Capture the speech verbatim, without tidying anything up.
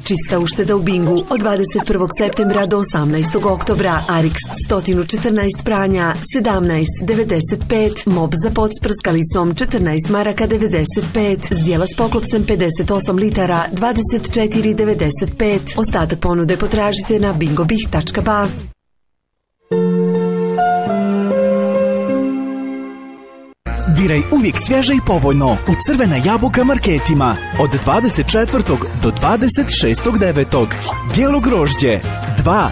Čista ušteda u Bingu od dvadeset prvog septembra do osamnaestog oktobra. Arix sto četrnaest pranja sedamnaest devedeset pet. Mob za pod s prskalicom četrnaest maraka devedeset pet. Zdjela s poklopcem pedeset osam litara dvadeset četiri devedeset pet. Ostatak ponude potražite na bingobih tačka ba. Biraj uvijek svježe i povoljno u Crvena jabuka marketima od dvadeset četvrtog do dvadeset šestog devetog. Bijelo grožđe dva